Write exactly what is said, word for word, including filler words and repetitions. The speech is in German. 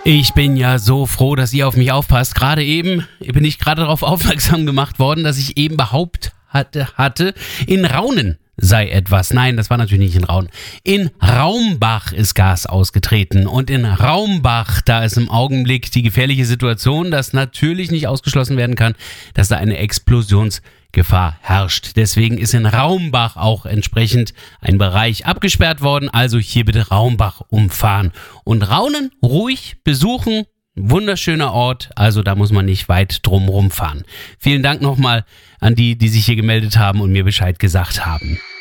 Ich bin ja so froh, dass ihr auf mich aufpasst. Gerade eben bin ich gerade darauf aufmerksam gemacht worden, dass ich eben behauptet hatte, hatte, in Raunen sei etwas. Nein, das war natürlich nicht in Raunen. In Raumbach ist Gas ausgetreten. Und in Raumbach, da ist im Augenblick die gefährliche Situation, dass natürlich nicht ausgeschlossen werden kann, dass da eine Explosionsgefahr herrscht. Deswegen ist in Raumbach auch entsprechend ein Bereich abgesperrt worden. Also hier bitte Raumbach umfahren. Und Raunen ruhig besuchen. Wunderschöner Ort, also da muss man nicht weit drum rumfahren. Vielen Dank nochmal an die, die sich hier gemeldet haben und mir Bescheid gesagt haben.